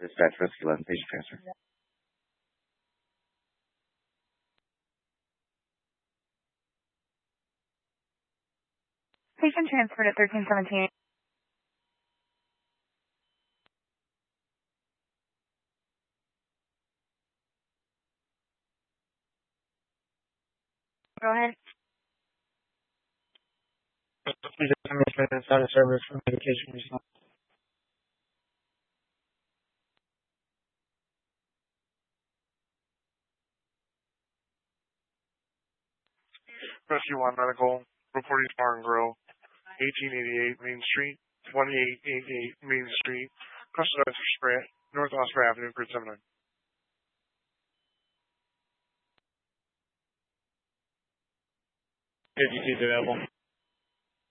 Dispatch Rescue 11, patient transfer. Patient transferred at 1317. Go ahead. Please information that's out of service for medication response. Rescue 1 Medical, reporting Bar and Grill, 1888 Main Street, 2888 Main Street, North Osprey Avenue, Grid 79. 52 available.